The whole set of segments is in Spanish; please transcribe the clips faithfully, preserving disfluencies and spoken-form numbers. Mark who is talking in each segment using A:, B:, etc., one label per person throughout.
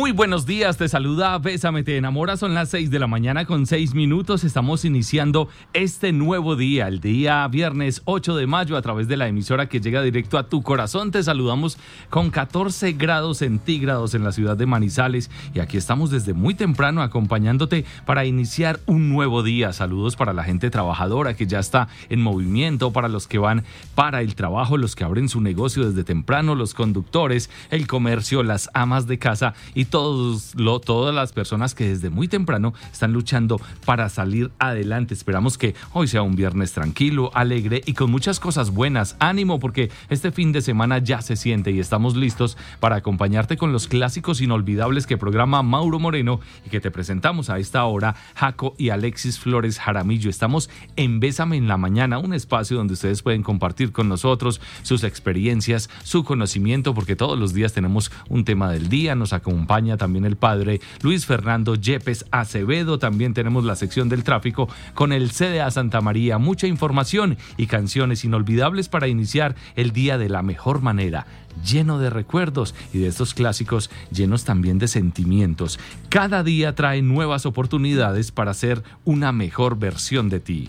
A: Muy buenos días, te saluda Bésame Te Enamora, son las seis de la mañana con seis minutos, estamos iniciando este nuevo día, el día viernes ocho de mayo a través de la emisora que llega directo a tu corazón. Te saludamos con catorce grados centígrados en la ciudad de Manizales y aquí estamos desde muy temprano acompañándote para iniciar un nuevo día. Saludos para la gente trabajadora que ya está en movimiento, para los que van para el trabajo, los que abren su negocio desde temprano, los conductores, el comercio, las amas de casa y todos lo, todas las personas que desde muy temprano están luchando para salir adelante. Esperamos que hoy sea un viernes tranquilo, alegre y con muchas cosas buenas. Ánimo, porque este fin de semana ya se siente y estamos listos para acompañarte con los clásicos inolvidables que programa Mauro Moreno y que te presentamos a esta hora Jaco y Alexis Flores Jaramillo. Estamos en Bésame en la Mañana, un espacio donde ustedes pueden compartir con nosotros sus experiencias, su conocimiento, porque todos los días tenemos un tema del día. Nos acompaña también el padre Luis Fernando Yepes Acevedo. También tenemos la sección del tráfico con el C D A Santa María. Mucha información y canciones inolvidables para iniciar el día de la mejor manera, lleno de recuerdos y de estos clásicos llenos también de sentimientos. Cada día trae nuevas oportunidades para ser una mejor versión de ti.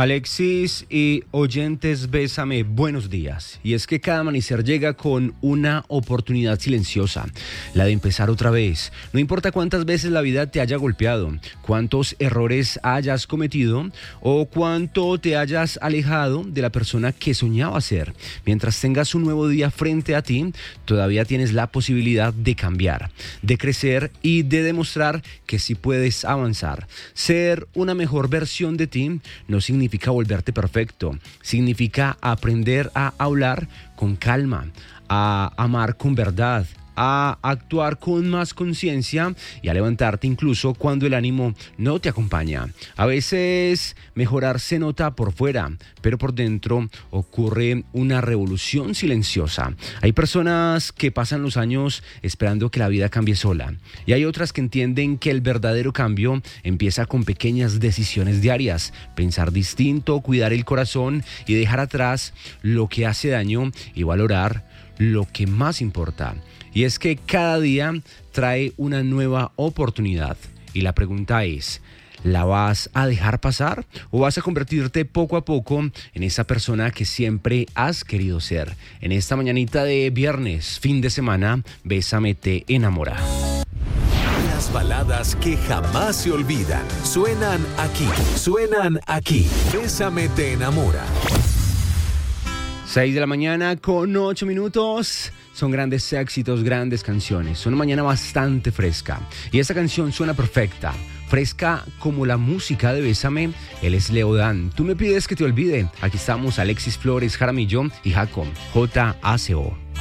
B: Alexis y oyentes, Bésame, buenos días. Y es que cada amanecer llega con una oportunidad silenciosa, la de empezar otra vez. No importa cuántas veces la vida te haya golpeado, cuántos errores hayas cometido o cuánto te hayas alejado de la persona que soñabas ser. Mientras tengas un nuevo día frente a ti, todavía tienes la posibilidad de cambiar, de crecer y de demostrar que sí puedes avanzar. Ser una mejor versión de ti no significa significa volverte perfecto, significa aprender a hablar con calma, a amar con verdad, a actuar con más conciencia y a levantarte incluso cuando el ánimo no te acompaña. A veces mejorar se nota por fuera, pero por dentro ocurre una revolución silenciosa. Hay personas que pasan los años esperando que la vida cambie sola y hay otras que entienden que el verdadero cambio empieza con pequeñas decisiones diarias, pensar distinto, cuidar el corazón y dejar atrás lo que hace daño y valorar lo que más importa. Y es que cada día trae una nueva oportunidad. Y la pregunta es, ¿la vas a dejar pasar o vas a convertirte poco a poco en esa persona que siempre has querido ser? En esta mañanita de viernes, fin de semana, Bésame Te Enamora.
C: Las baladas que jamás se olvidan suenan aquí, suenan aquí. Bésame Te Enamora.
B: seis de la mañana con ocho minutos. Son grandes éxitos, grandes canciones. Una mañana bastante fresca. Y esta canción suena perfecta. Fresca como la música de Bésame. Él es Leodán. Tú me pides que te olvide. Aquí estamos Alexis Flores Jaramillo y Jaco J A C O.